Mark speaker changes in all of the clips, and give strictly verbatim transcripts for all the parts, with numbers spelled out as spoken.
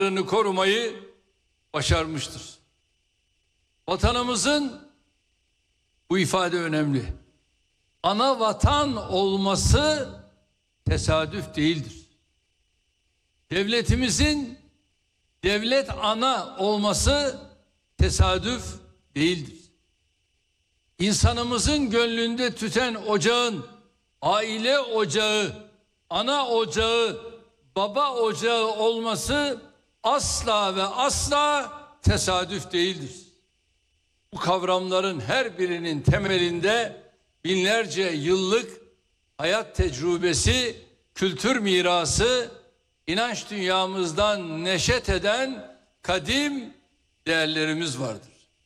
Speaker 1: korumayı başarmıştır. Vatanımızın, bu ifade önemli, ana vatan olması tesadüf değildir. Devletimizin devlet ana olması tesadüf değildir. İnsanımızın gönlünde tüten ocağın aile ocağı, ana ocağı, baba ocağı olması asla ve asla tesadüf değildir. Bu kavramların her birinin temelinde binlerce yıllık hayat tecrübesi, kültür mirası, inanç dünyamızdan neşet eden kadim değerlerimiz vardır.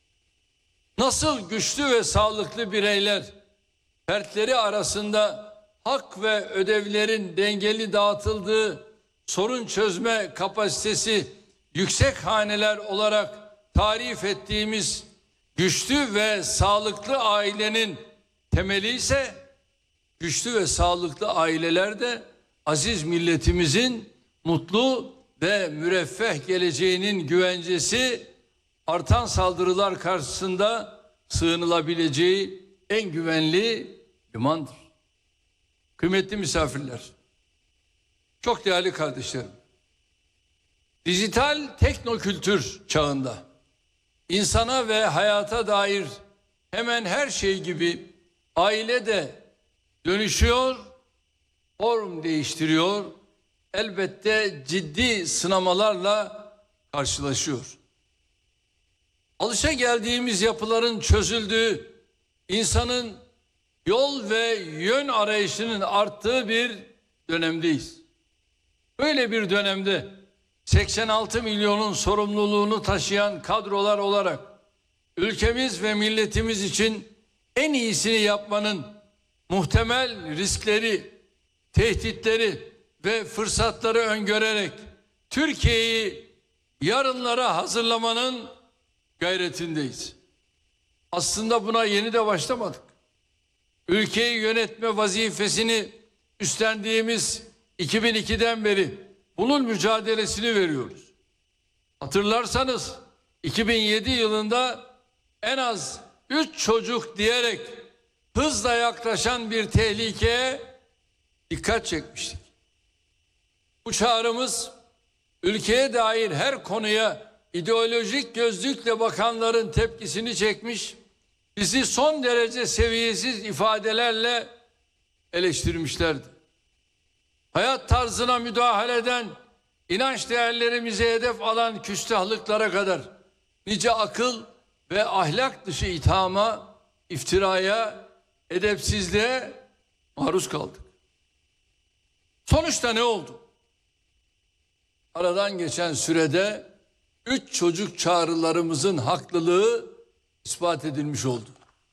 Speaker 1: Nasıl güçlü ve sağlıklı bireyler fertleri arasında hak ve ödevlerin dengeli dağıtıldığı, sorun çözme kapasitesi yüksek haneler olarak tarif ettiğimiz güçlü ve sağlıklı ailenin temeli ise, güçlü ve sağlıklı aileler de aziz milletimizin mutlu ve müreffeh geleceğinin güvencesi, artan saldırılar karşısında sığınılabileceği en güvenli limandır. Kıymetli misafirler, çok değerli kardeşlerim, dijital teknokültür çağında insana ve hayata dair hemen her şey gibi aile de dönüşüyor, form değiştiriyor, elbette ciddi sınamalarla karşılaşıyor. Alışageldiğimiz yapıların çözüldüğü, insanın yol ve yön arayışının arttığı bir dönemdeyiz. Böyle bir dönemde seksen altı milyonun sorumluluğunu taşıyan kadrolar olarak ülkemiz ve milletimiz için en iyisini yapmanın muhtemel riskleri, tehditleri ve fırsatları öngörerek Türkiye'yi yarınlara hazırlamanın gayretindeyiz. Aslında buna yeni de başlamadık. Ülkeyi yönetme vazifesini üstlendiğimiz iki bin ikiden beri bunun mücadelesini veriyoruz. Hatırlarsanız iki bin yedi yılında en az üç çocuk diyerek hızla yaklaşan bir tehlikeye dikkat çekmiştik. Bu çağrımız ülkeye dair her konuya ideolojik gözlükle bakanların tepkisini çekmiş, bizi son derece seviyesiz ifadelerle eleştirmişlerdi. Hayat tarzına müdahale eden, inanç değerlerimize hedef alan küstahlıklara kadar nice akıl ve ahlak dışı ithama, iftiraya, edepsizliğe maruz kaldık. Sonuçta ne oldu? Aradan geçen sürede üç çocuk çağrılarımızın haklılığı ispat edilmiş oldu.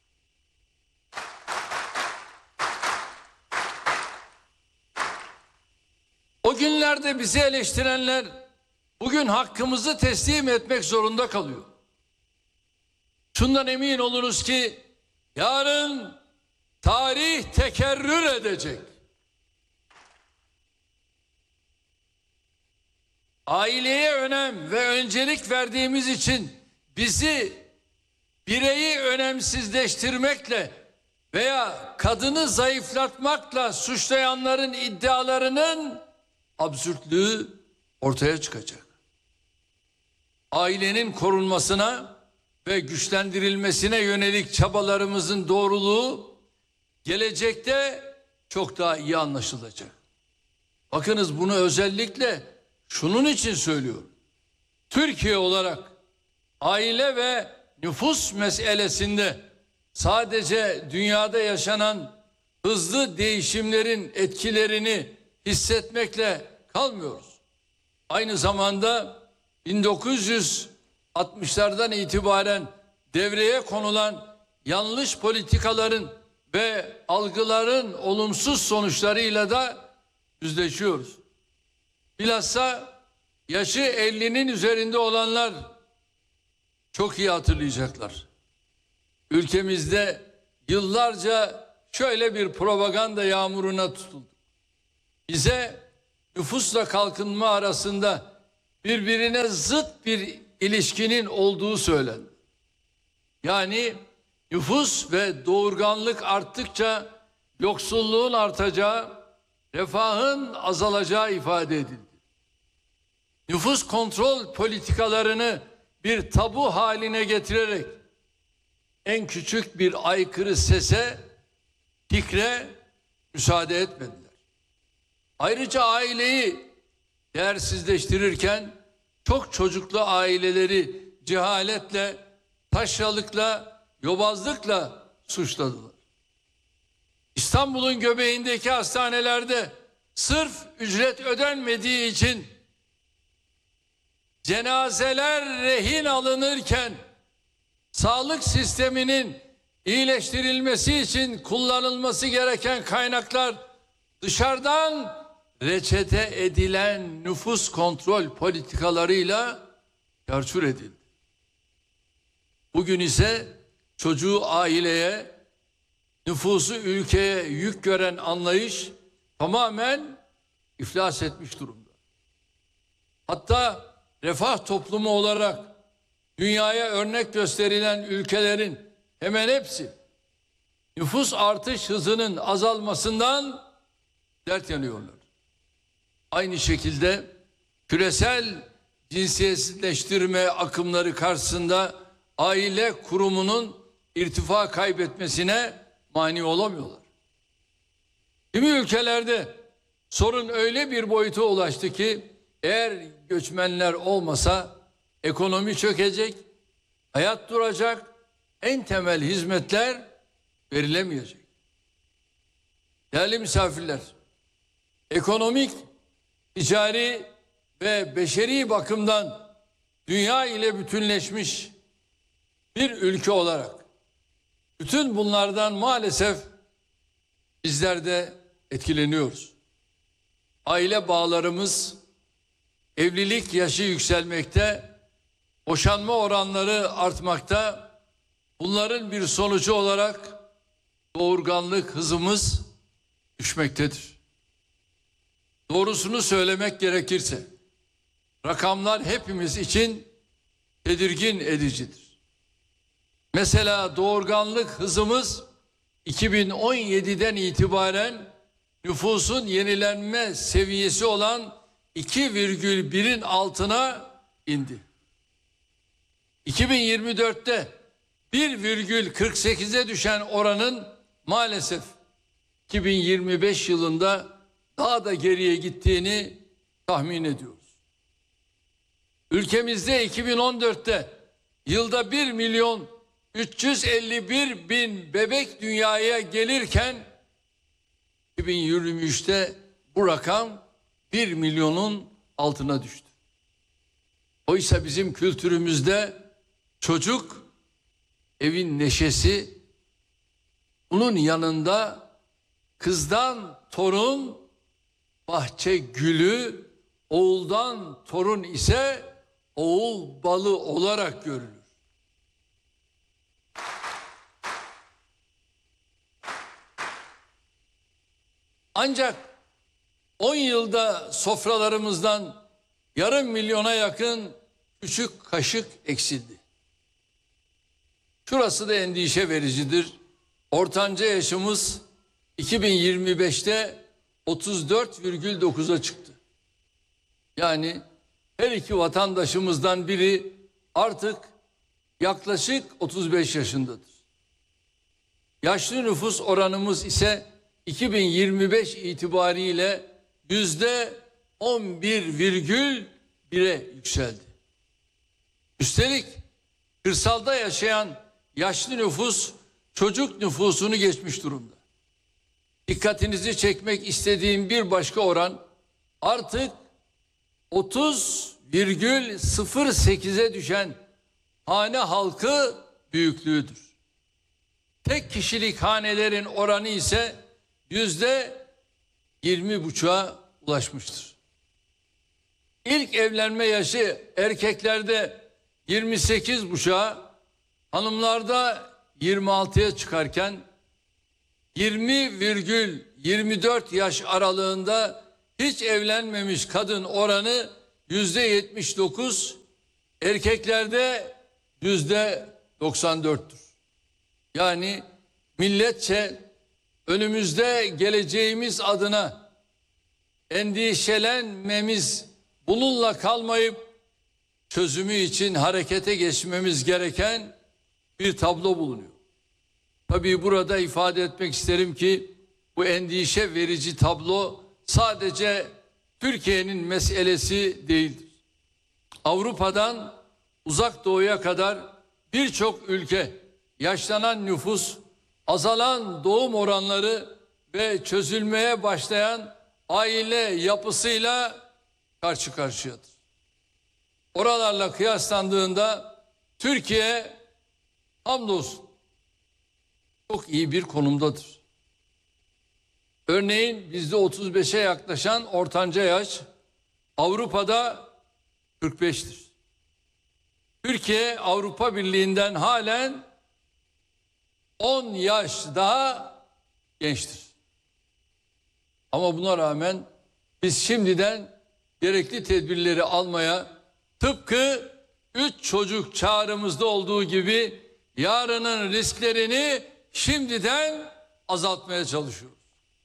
Speaker 1: O günlerde bizi eleştirenler bugün hakkımızı teslim etmek zorunda kalıyor. Şundan emin olunuz ki yarın tarih tekerrür edecek. Aileye önem ve öncelik verdiğimiz için bizi bireyi önemsizleştirmekle veya kadını zayıflatmakla suçlayanların iddialarının absürtlüğü ortaya çıkacak. Ailenin korunmasına ve güçlendirilmesine yönelik çabalarımızın doğruluğu gelecekte çok daha iyi anlaşılacak. Bakınız, bunu özellikle şunun için söylüyorum. Türkiye olarak aile ve nüfus meselesinde sadece dünyada yaşanan hızlı değişimlerin etkilerini hissetmekle kalmıyoruz. Aynı zamanda bin dokuz yüz altmışlardan itibaren devreye konulan yanlış politikaların ve algıların olumsuz sonuçlarıyla da yüzleşiyoruz. Bilhassa yaşı ellinin üzerinde olanlar çok iyi hatırlayacaklar. Ülkemizde yıllarca şöyle bir propaganda yağmuruna tutuldu. Bize nüfusla kalkınma arasında birbirine zıt bir ilişkinin olduğu söylendi. Yani nüfus ve doğurganlık arttıkça yoksulluğun artacağı, refahın azalacağı ifade edildi. Nüfus kontrol politikalarını bir tabu haline getirerek en küçük bir aykırı sese, fikre müsaade etmediler. Ayrıca aileyi değersizleştirirken çok çocuklu aileleri cehaletle, taşralıkla, yobazlıkla suçladılar. İstanbul'un göbeğindeki hastanelerde sırf ücret ödenmediği için cenazeler rehin alınırken sağlık sisteminin iyileştirilmesi için kullanılması gereken kaynaklar dışarıdan reçete edilen nüfus kontrol politikalarıyla çarçur edildi. Bugün ise çocuğu aileye, nüfusu ülkeye yük gören anlayış tamamen iflas etmiş durumda. Hatta refah toplumu olarak dünyaya örnek gösterilen ülkelerin hemen hepsi nüfus artış hızının azalmasından dert yanıyorlar. Aynı şekilde küresel cinsiyetsizleştirme akımları karşısında aile kurumunun irtifa kaybetmesine mani olamıyorlar. Kimi ülkelerde sorun öyle bir boyuta ulaştı ki eğer göçmenler olmasa ekonomi çökecek, hayat duracak, en temel hizmetler verilemeyecek. Değerli misafirler, ekonomik, ticari ve beşeri bakımdan dünya ile bütünleşmiş bir ülke olarak bütün bunlardan maalesef bizler de etkileniyoruz. Aile bağlarımız, evlilik yaşı yükselmekte, boşanma oranları artmakta. Bunların bir sonucu olarak doğurganlık hızımız düşmektedir. Doğrusunu söylemek gerekirse rakamlar hepimiz için tedirgin edicidir. Mesela doğurganlık hızımız iki bin on yedi'den itibaren nüfusun yenilenme seviyesi olan iki virgül bir'in altına indi. iki bin yirmi dört'te bir virgül kırk sekiz'e düşen oranın maalesef iki bin yirmi beş yılında daha da geriye gittiğini tahmin ediyoruz. Ülkemizde iki bin on dört'te yılda bir milyon üç yüz elli bir bin bebek dünyaya gelirken iki bin yirmi üç'te bu rakam bir milyonun altına düştü. Oysa bizim kültürümüzde çocuk evin neşesi, bunun yanında kızdan torun bahçe gülü, oğuldan torun ise oğul balı olarak görülür. Ancak on yılda sofralarımızdan yarım milyona yakın küçük kaşık eksildi. Şurası da endişe vericidir. Ortanca yaşımız iki bin yirmi beş'te otuz dört virgül dokuz'a çıktı. Yani her iki vatandaşımızdan biri artık yaklaşık otuz beş yaşındadır. Yaşlı nüfus oranımız ise iki bin yirmi beş itibariyle yüzde on bir virgül bir'e yükseldi. Üstelik kırsalda yaşayan yaşlı nüfus çocuk nüfusunu geçmiş durumda. Dikkatinizi çekmek istediğim bir başka oran artık otuz virgül sıfır sekiz'e düşen hane halkı büyüklüğüdür. Tek kişilik hanelerin oranı ise yüzde yirmi buçuğa ulaşmıştır. İlk evlenme yaşı erkeklerde yirmi sekiz buçuğa, hanımlarda yirmi altıya çıkarken yirmi virgül yirmi dört yaş aralığında hiç evlenmemiş kadın oranı yüzde yetmiş dokuz, erkeklerde yüzde doksan dörttür. Yani milletçe önümüzde geleceğimiz adına endişelenmemiz, bununla kalmayıp çözümü için harekete geçmemiz gereken bir tablo bulunuyor. Tabii burada ifade etmek isterim ki bu endişe verici tablo sadece Türkiye'nin meselesi değildir. Avrupa'dan Uzak Doğu'ya kadar birçok ülke yaşlanan nüfus, azalan doğum oranları ve çözülmeye başlayan aile yapısıyla karşı karşıyadır. Oralarla kıyaslandığında Türkiye hamdolsun çok iyi bir konumdadır. Örneğin bizde otuz beşe yaklaşan ortanca yaş, Avrupa'da kırk beştir. Türkiye Avrupa Birliği'nden halen on yaş daha gençtir. Ama buna rağmen biz şimdiden gerekli tedbirleri almaya, tıpkı üç çocuk çağrımızda olduğu gibi yarının risklerini şimdiden azaltmaya çalışıyoruz.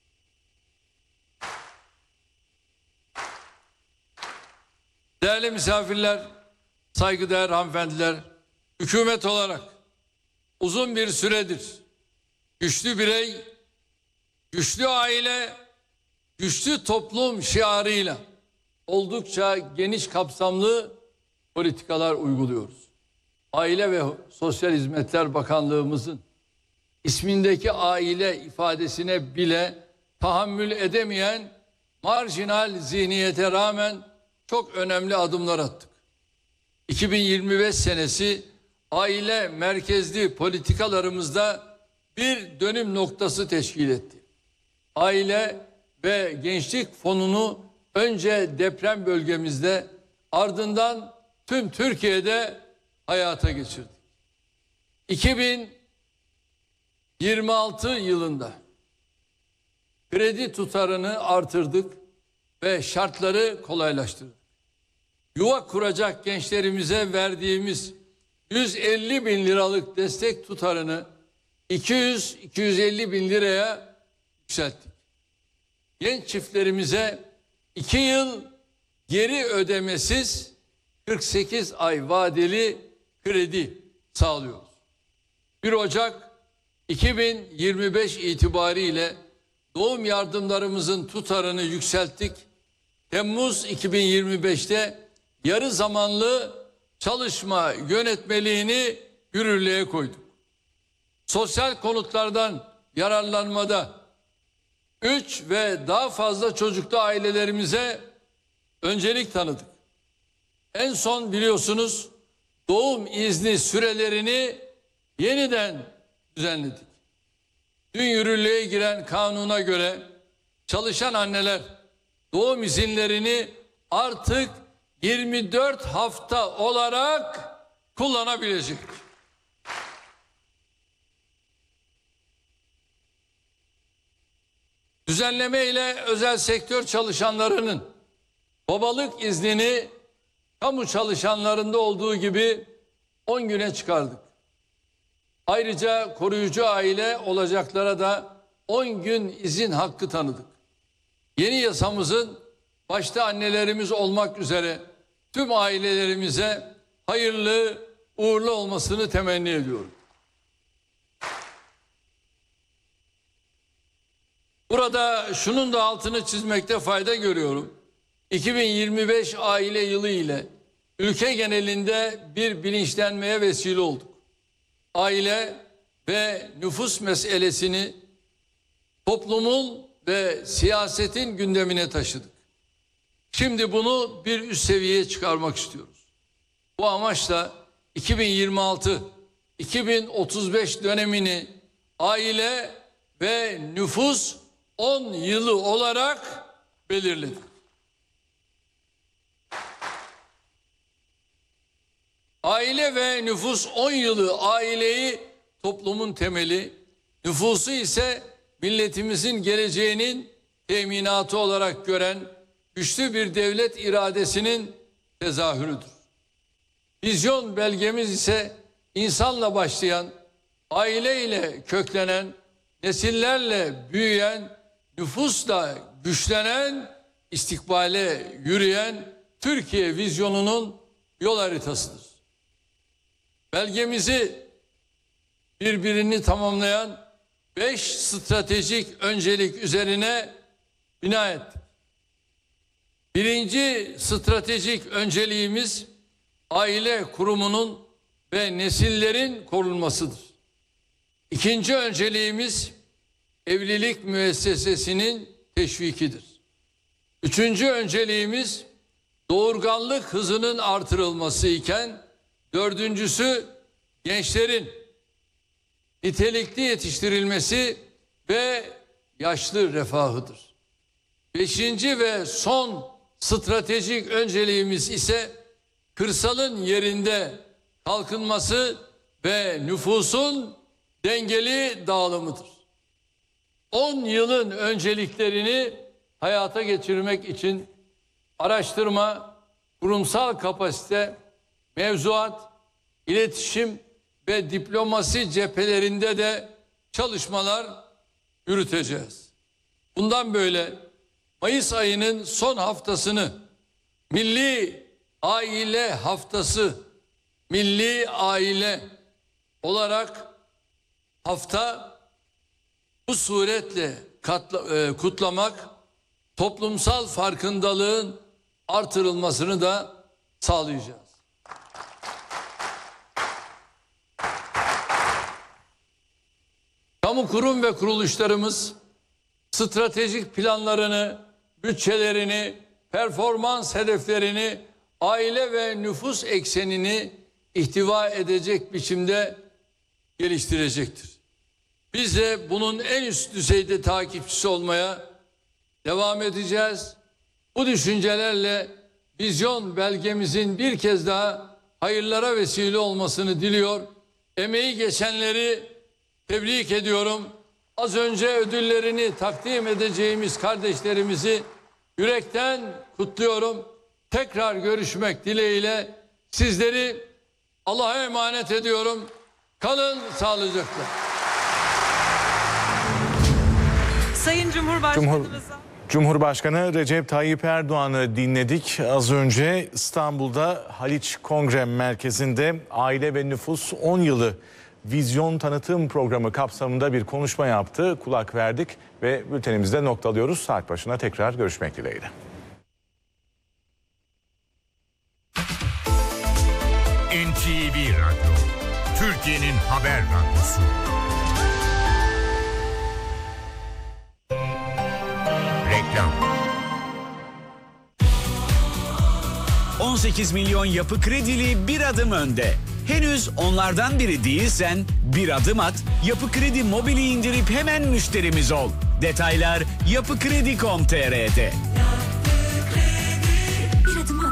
Speaker 1: Değerli misafirler, saygıdeğer hanımefendiler, hükümet olarak uzun bir süredir güçlü birey, güçlü aile, güçlü toplum şiarıyla oldukça geniş kapsamlı politikalar uyguluyoruz. Aile ve Sosyal Hizmetler Bakanlığımızın ismindeki aile ifadesine bile tahammül edemeyen marjinal zihniyete rağmen çok önemli adımlar attık. iki bin yirmi beş senesi aile merkezli politikalarımızda bir dönüm noktası teşkil etti. Aile ve Gençlik Fonu'nu önce deprem bölgemizde, ardından tüm Türkiye'de hayata geçirdik. iki bin yirmi altı yılında kredi tutarını artırdık ve şartları kolaylaştırdık. Yuva kuracak gençlerimize verdiğimiz yüz elli bin liralık destek tutarını iki yüz iki yüz elli bin liraya yükselttik. Genç çiftlerimize iki yıl geri ödemesiz kırk sekiz ay vadeli kredi sağlıyoruz. bir Ocak iki bin yirmi beş itibariyle doğum yardımlarımızın tutarını yükselttik. Temmuz iki bin yirmi beşte yarı zamanlı çalışma yönetmeliğini yürürlüğe koyduk. Sosyal konutlardan yararlanmada üç ve daha fazla çocuklu ailelerimize öncelik tanıdık. En son biliyorsunuz doğum izni sürelerini yeniden düzenledik. Dün yürürlüğe giren kanuna göre çalışan anneler doğum izinlerini artık yirmi dört hafta olarak kullanabilecek. Düzenleme ile özel sektör çalışanlarının babalık iznini kamu çalışanlarında olduğu gibi on güne çıkardık. Ayrıca koruyucu aile olacaklara da on gün izin hakkı tanıdık. Yeni yasamızın başta annelerimiz olmak üzere tüm ailelerimize hayırlı, uğurlu olmasını temenni ediyorum. Burada şunun da altını çizmekte fayda görüyorum. iki bin yirmi beş aile yılı ile ülke genelinde bir bilinçlenmeye vesile olduk. Aile ve nüfus meselesini toplumun ve siyasetin gündemine taşıdık. Şimdi bunu bir üst seviyeye çıkarmak istiyoruz. Bu amaçla iki bin yirmi altı iki bin otuz beş dönemini aile ve nüfus on yılı olarak belirledik. Aile ve nüfus on yılı aileyi toplumun temeli, nüfusu ise milletimizin geleceğinin teminatı olarak gören güçlü bir devlet iradesinin tezahürüdür. Vizyon belgemiz ise insanla başlayan, aileyle köklenen, nesillerle büyüyen, nüfusla güçlenen, istikbale yürüyen Türkiye vizyonunun yol haritasıdır. Belgemizi birbirini tamamlayan beş stratejik öncelik üzerine bina ettik. Birinci stratejik önceliğimiz aile kurumunun ve nesillerin korunmasıdır. İkinci önceliğimiz evlilik müessesesinin teşvikidir. Üçüncü önceliğimiz doğurganlık hızının artırılması iken dördüncüsü gençlerin nitelikli yetiştirilmesi ve yaşlı refahıdır. Beşinci ve son stratejik önceliğimiz ise kırsalın yerinde kalkınması ve nüfusun dengeli dağılımıdır. on yılın önceliklerini hayata geçirmek için araştırma, kurumsal kapasite, mevzuat, iletişim ve diplomasi cephelerinde de çalışmalar yürüteceğiz. Bundan böyle Mayıs ayının son haftasını Milli Aile Haftası, Milli Aile olarak hafta bu suretle katla, e, kutlamak toplumsal farkındalığın artırılmasını da sağlayacağız. Kamu kurum ve kuruluşlarımız stratejik planlarını, bütçelerini, performans hedeflerini, aile ve nüfus eksenini ihtiva edecek biçimde geliştirecektir. Biz de bunun en üst düzeyde takipçisi olmaya devam edeceğiz. Bu düşüncelerle vizyon belgemizin bir kez daha hayırlara vesile olmasını diliyor. Emeği geçenleri tebrik ediyorum. Az önce ödüllerini takdim edeceğimiz kardeşlerimizi yürekten kutluyorum. Tekrar görüşmek dileğiyle sizleri Allah'a emanet ediyorum. Kalın sağlıcakla.
Speaker 2: Sayın Cumhurbaşkanımıza...
Speaker 3: Cumhurbaşkanı Recep Tayyip Erdoğan'ı dinledik. Az önce İstanbul'da Haliç Kongre Merkezi'nde Aile ve Nüfus on yılı vizyon tanıtım programı kapsamında bir konuşma yaptı. Kulak verdik ve bültenimizde noktalıyoruz. Saat başına tekrar görüşmek dileğiyle.
Speaker 4: N T V Radyo, Türkiye'nin haber radyosu. Reklam.
Speaker 5: on sekiz milyon yapı kredili bir adım önde. Henüz onlardan biri değilsen bir adım at, Yapı Kredi Mobil'i indirip hemen müşterimiz ol. Detaylar yapı kredi nokta com nokta tr'de.